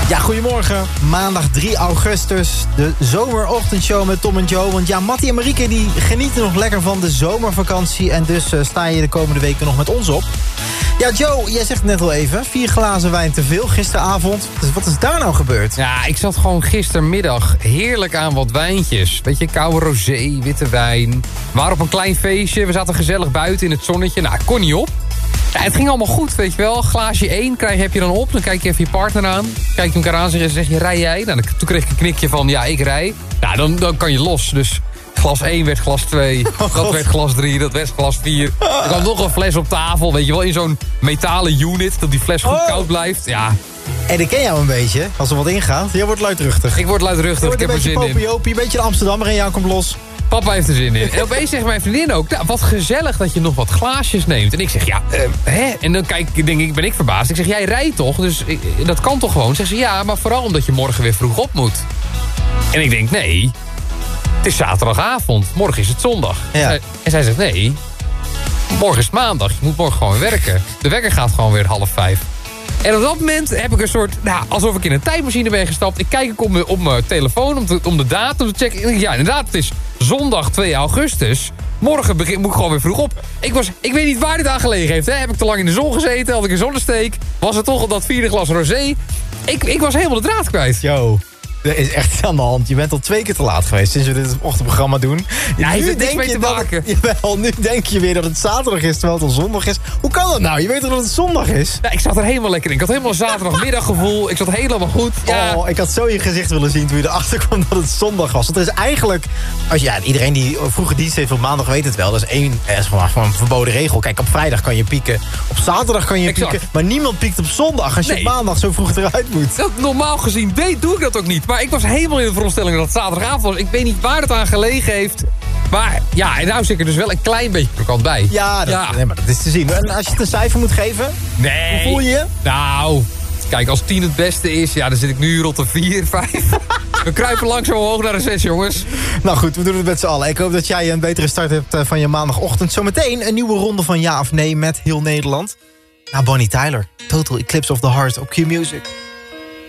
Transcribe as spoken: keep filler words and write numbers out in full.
Ja, goedemorgen. Maandag drie augustus, de zomerochtendshow met Tom en Joe. Want ja, Mattie en Marieke die genieten nog lekker van de zomervakantie. En dus uh, sta je de komende weken nog met ons op. Ja, Joe, jij zegt het net al even. Vier glazen wijn te veel gisteravond. Dus wat is daar nou gebeurd? Ja, ik zat gewoon gistermiddag heerlijk aan wat wijntjes. Weet je, koude rosé, witte wijn. We waren op een klein feestje. We zaten gezellig buiten in het zonnetje. Nou, kon niet op. Ja, het ging allemaal goed, weet je wel. Glaasje één krijg, heb je dan op. Dan kijk je even je partner aan. Kijk je elkaar aan en zeg je, rij jij? Nou, toen kreeg ik een knikje van, ja, ik rij. Nou, dan, dan kan je los. Dus glas één werd glas twee. Oh, dat werd glas drie, dat werd glas vier. Er kwam nog een fles op tafel, weet je wel. In zo'n metalen unit, dat die fles goed oh. koud blijft. Ja. En ik ken jou een beetje, als er wat ingaat. Jij wordt luidruchtig. Ik word luidruchtig, wordt ik heb er zin in. Een beetje popiopie, een beetje de Amsterdammer en jou komt los. Papa heeft er zin in. En opeens zegt mijn vriendin ook, nou, wat gezellig dat je nog wat glaasjes neemt. En ik zeg, ja, uh, hè? En dan kijk, denk ik, ben ik verbaasd. Ik zeg, jij rijdt toch? Dus ik, dat kan toch gewoon? Zegt ze, ja, maar vooral omdat je morgen weer vroeg op moet. En ik denk, nee, het is zaterdagavond. Morgen is het zondag. Ja. En zij zegt, nee, morgen is het maandag. Je moet morgen gewoon werken. De wekker gaat gewoon weer half vijf. En op dat moment heb ik een soort, nou, alsof ik in een tijdmachine ben gestapt. Ik kijk ook op mijn, op mijn telefoon om, te, om de datum te checken. Ja, inderdaad, het is zondag twee augustus. Morgen begin, moet ik gewoon weer vroeg op. Ik, was, ik weet niet waar dit aan gelegen heeft. Hè. Heb ik te lang in de zon gezeten? Had ik een zonnesteek? Was het toch op dat vierde glas rosé? Ik, ik was helemaal de draad kwijt. Yo. Er is echt iets aan de hand. Je bent al twee keer te laat geweest sinds we dit ochtendprogramma doen. Ja, heeft er niks mee te maken. Het, jawel, nu denk je weer dat het zaterdag is terwijl het al zondag is. Hoe kan dat nou? Je weet toch dat het zondag is? Ja, ik zat er helemaal lekker in. Ik had helemaal een zaterdagmiddaggevoel. Ik zat helemaal goed. Ja. Oh, ik had zo je gezicht willen zien toen je erachter kwam dat het zondag was. Want er is eigenlijk... Als je, ja, iedereen die vroege dienst heeft op maandag weet het wel. Dat is één dat is gewoon, gewoon een verboden regel. Kijk, op vrijdag kan je pieken. Op zaterdag kan je exact. pieken. Maar niemand piekt op zondag als je nee. op maandag zo vroeg eruit moet. Dat, normaal gezien deed, doe ik dat ook niet. Maar ik was helemaal in de veronderstelling dat het zaterdagavond was. Ik weet niet waar het aan gelegen heeft. Maar ja, en nou zit ik er dus wel een klein beetje bekant bij. Ja, dat, ja. Nee, maar dat is te zien. En als je het een cijfer moet geven, nee. Hoe voel je je? Nou, kijk, als tien het beste is, ja, dan zit ik nu rond de vier, vijf. We kruipen langzaam omhoog naar de zes, jongens. Nou goed, we doen het met z'n allen. Ik hoop dat jij een betere start hebt van je maandagochtend. Zometeen een nieuwe ronde van ja of nee met heel Nederland. Nou, Bonnie Tyler, Total Eclipse of the Heart op Q Music.